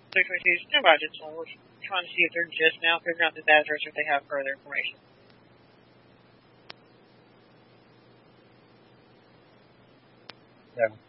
622, stand by, Digital. We're trying to see if they're just now figuring out this address or if they have further information. Yeah.